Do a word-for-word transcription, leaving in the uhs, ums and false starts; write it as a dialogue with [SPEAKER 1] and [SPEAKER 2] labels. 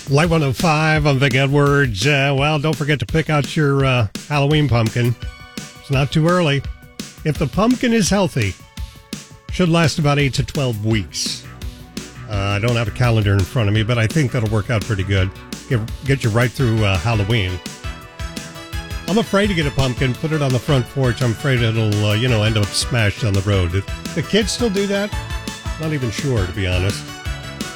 [SPEAKER 1] Light one oh five, I'm Vic Edwards. Uh, well, don't forget to pick out your uh, Halloween pumpkin. It's not too early. If the pumpkin is healthy, should last about eight to twelve weeks. Uh, I don't have a calendar in front of me, but I think that'll work out pretty good. Get, get you right through uh, Halloween. I'm afraid to get a pumpkin, put it on the front porch. I'm afraid it'll, uh, you know, end up smashed on the road. The kids still do that? Not even sure, to be honest.